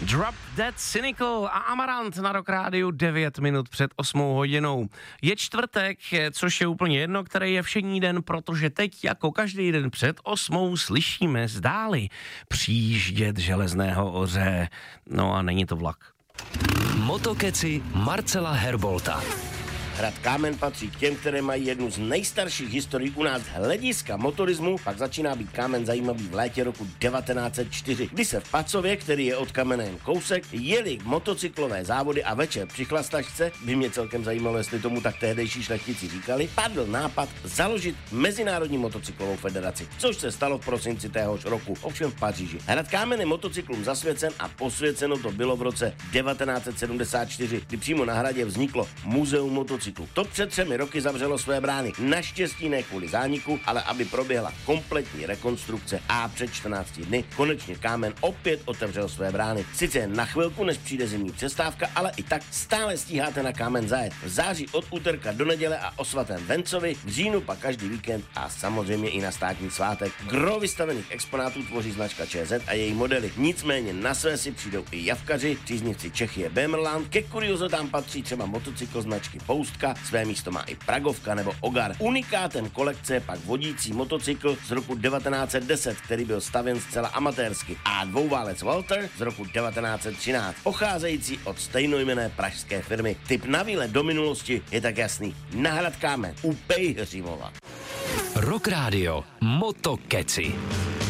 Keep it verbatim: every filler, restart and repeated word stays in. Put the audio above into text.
Drop Dead Cynical a Amarant na Rock Rádiu devět minut před osmou hodinou. Je čtvrtek, což je úplně jedno, který je všední den, protože teď jako každý den před osmou slyšíme zdáli přijíždět železného oře. No a není to vlak. Motokeci Marcela Herbolta. Hrad Kámen patří k těm, které mají jednu z nejstarších historií u nás hlediska motorismu, pak začíná být Kámen zajímavý v létě roku devatenáct set čtyři, kdy se v Pacově, který je od Kamene jen kousek, jeli motocyklové závody a večer při chlastačce, by mě celkem zajímalo, jestli tomu tak tehdejší šlechtici říkali, padl nápad založit Mezinárodní motocyklovou federaci, což se stalo v prosinci téhož roku, ovšem v Paříži. Hrad Kámen je motocyklům zasvěcen a posvěceno to bylo v roce devatenáct set sedmdesát čtyři, kdy přímo na hradě vzniklo Muzeum motocyklů. To před třemi roky zavřelo své brány. Naštěstí ne kvůli zániku, ale aby proběhla kompletní rekonstrukce a před čtrnácti dny konečně Kámen opět otevřel své brány. Sice jen na chvilku, než přijde zimní přestávka, ale i tak stále stíháte na Kámen zajet. V září od úterka do neděle a o svatém Vencovi, v říjnu pak každý víkend a samozřejmě i na státní svátek. Gro vystavených exponátů tvoří značka ČZ a její modely. Nicméně na své si přijdou i javkaři, příznivci Čechy Böhmerland, ke kuriozotám patří třeba motocykl značky Poust. Své místo má i Pragovka nebo Ogar. Unikátem kolekce je pak vodící motocykl z roku devatenáct set deset, který byl stavěn zcela amatérsky, a dvouválec Walter z roku devatenáct set třináct, pocházející od stejnojmenné pražské firmy. Tip na výlet do minulosti je tak jasný. Na hrad Kámen u Pejhřimova. Rock Radio Motokeci.